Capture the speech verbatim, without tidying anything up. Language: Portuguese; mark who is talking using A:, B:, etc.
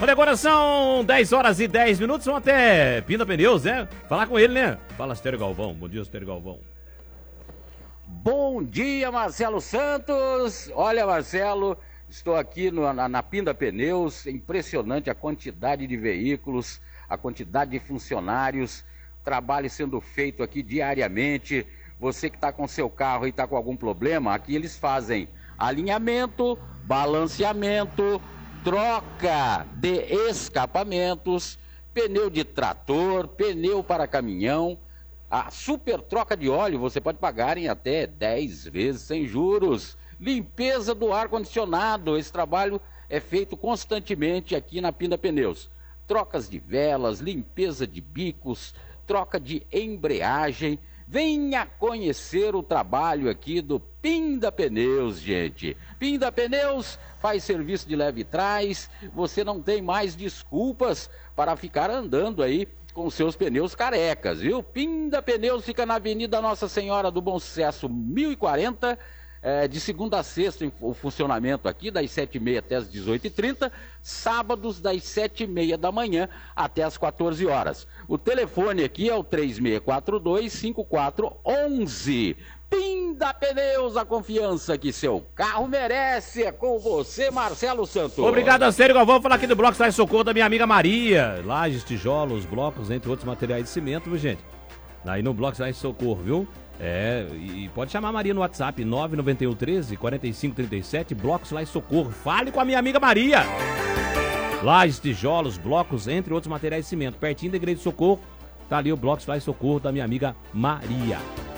A: Olha, agora são dez horas e dez minutos, vamos até Pinda Pneus, né? Falar com ele, né? Fala, Astério Galvão. Bom dia, Astério Galvão.
B: Bom dia, Marcelo Santos. Olha, Marcelo, estou aqui no, na, na Pinda Pneus. É impressionante a quantidade de veículos, a quantidade de funcionários, trabalho sendo feito aqui diariamente. Você que está com seu carro e está com algum problema, aqui eles fazem alinhamento, balanceamento, troca de escapamentos, pneu de trator, pneu para caminhão. A super troca de óleo você pode pagar em até dez vezes sem juros. Limpeza do ar-condicionado, esse trabalho é feito constantemente aqui na Pinda Pneus. Trocas de velas, limpeza de bicos, troca de embreagem. Venha conhecer o trabalho aqui do Pinda Pneus, gente. Pinda Pneus faz serviço de leve trás, você não tem mais desculpas para ficar andando aí com seus pneus carecas, viu? Pinda Pneus fica na Avenida Nossa Senhora do Bom Sucesso, mil e quarenta, é, de segunda a sexta o funcionamento aqui, das sete e meia até as dezoito e trinta, sábados das sete e meia da manhã até as quatorze horas. O telefone aqui é o três seis quatro dois, cinco quatro um um. Pinda Pneus, a confiança que seu carro merece. É com você, Marcelo Santos.
A: Obrigado, Astério Galvão. Vou falar aqui do Bloco Sai Socorro da minha amiga Maria. Lajes, tijolos, blocos, entre outros materiais de cimento, viu, gente? Aí no Bloco Sai Socorro, viu? É, e pode chamar a Maria no WhatsApp, nove nove um, treze, quarenta e cinco, trinta e sete, Blocos Sai Socorro. Fale com a minha amiga Maria. Lajes, tijolos, blocos, entre outros materiais de cimento. Pertinho da Igreja de Socorro, tá ali o Blocos Sai Socorro da minha amiga Maria.